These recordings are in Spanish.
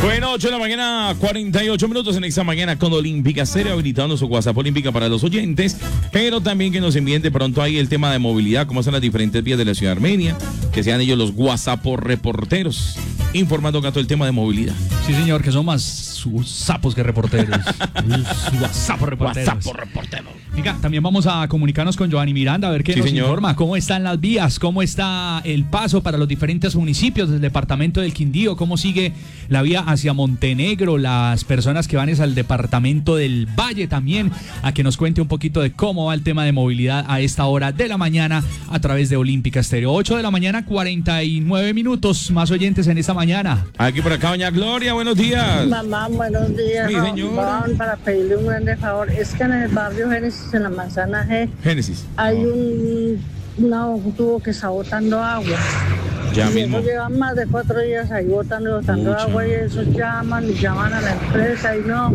Bueno, 8 de la mañana, 48 minutos en esta mañana con Olímpica Estéreo, habilitando su WhatsApp Olímpica para los oyentes, pero también que nos envíen de pronto ahí el tema de movilidad, cómo están las diferentes vías de la ciudad de Armenia, que sean ellos los WhatsApp reporteros, informando acá todo el tema de movilidad. Sí, señor, que son más sapos que reporteros. WhatsApp reporteros. WhatsApp reporteros. Venga, también vamos a comunicarnos con Giovanni Miranda a ver qué nos informa, cómo están las vías, cómo está el paso para los diferentes municipios del departamento del Quindío, cómo sigue la vía hacia Montenegro, las personas que van es al departamento del Valle también, a que nos cuente un poquito de cómo va el tema de movilidad a esta hora de la mañana a través de Olímpica Estéreo. 8 de la mañana, 49 minutos, más oyentes en esta mañana. Aquí por acá, doña Gloria, buenos días. Mamá, buenos días. Mi señora. Para pedirle un grande favor, es que en el barrio Génesis, en la manzana G, Génesis. hay un tubo que está botando agua. Ya y mismo. eso llevan más de 4 días ahí botando agua, y eso llaman a la empresa y no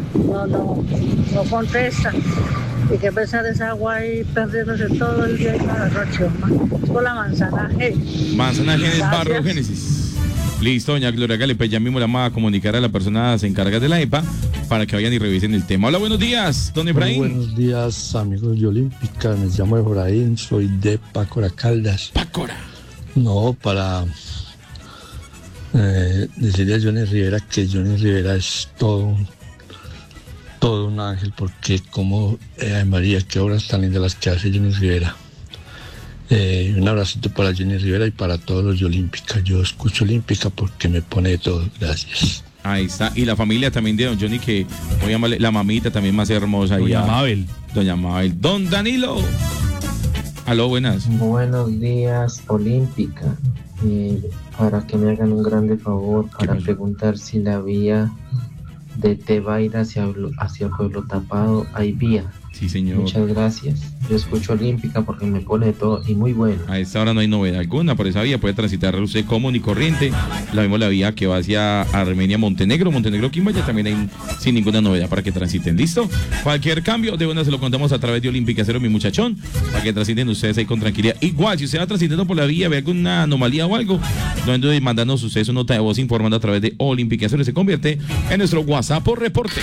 contestan. Y que pesar esa agua ahí perdiéndose todo el día y toda la noche, es por la manzana G. Manzana G, Gracias. barrio Génesis. Listo, doña Gloria Gale, pues ya mismo la vamos a comunicar a la persona se encarga de la EPA para que vayan y revisen el tema. Hola, buenos días, don Efraín. Muy buenos días, amigos de Olímpica. Me llamo Efraín, soy de Pácora Caldas. Pácora. No, para decirle a Johnny Rivera que Johnny Rivera es todo un ángel, porque como María, qué obras tan lindas las que hace Johnny Rivera. Un abracito para Johnny Rivera y para todos los de Olímpica. Yo escucho Olímpica porque me pone de todo. Gracias. Ahí está. Y la familia también de don Johnny, que voy a llamarle la mamita también más hermosa. Doña Mabel. Doña Mabel. Don Danilo. Aló, buenas. Buenos días, Olímpica. Para que me hagan un grande favor, para preguntar si la vía de Tebaira hacia Pueblo Tapado hay vía. Sí, señor. Muchas gracias. Yo escucho Olímpica porque me pone de todo y muy bueno. A esta hora no hay novedad alguna, por esa vía puede transitar usted común y corriente. La misma la vía que va hacia Armenia, Montenegro, Quimbaya, también hay sin ninguna novedad para que transiten. ¿Listo? Cualquier cambio, de una se lo contamos a través de Olímpica Cero, mi muchachón, para que transiten ustedes ahí con tranquilidad. Igual, si usted va transitando por la vía, ve alguna anomalía o algo, no ande mandando ustedes su nota de voz informando a través de Olímpica Cero y se convierte en nuestro WhatsApp por reporte.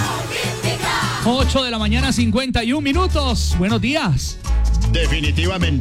8 de la mañana, 51 minutos. Buenos días. Definitivamente.